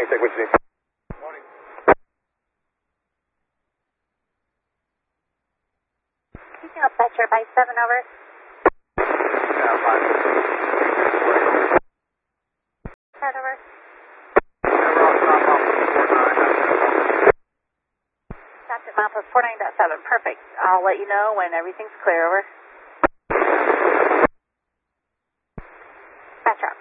take what you need. Keeping up Petcher by 7 over. Head over. Stopped at mouth of 49.7. Perfect. I'll let you know when everything's clear. Over. Petcher.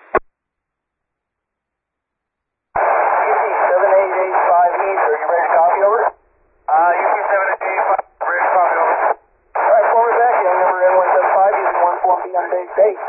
7885 East, are you ready to copy over? UP 7885, ready to copy over. Alright, forward back, young number N175, using 140 on base date,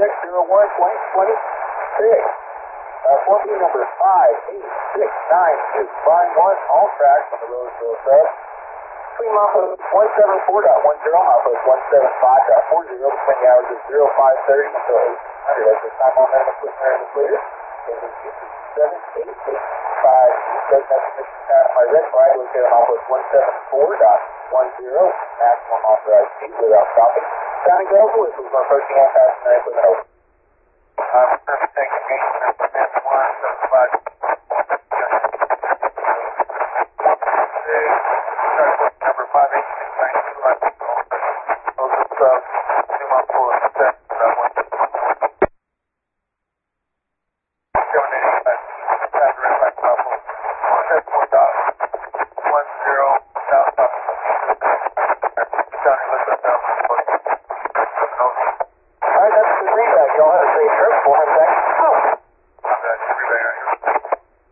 0601-2026. Form number 58692, flying 1, all tracks on the Roseville sub. Between milepost 174.10, milepost 175.40, between the hours of 0530 until 800. At this time, all men and equipment are depleted. Engine 7885 East, does have permission to pass my red flag, located on milepost 174.10, maximum authorized speed without stopping. Sounding go, whistles are approaching all passengers with an open. Perfect, thank you, Gage. That's 175.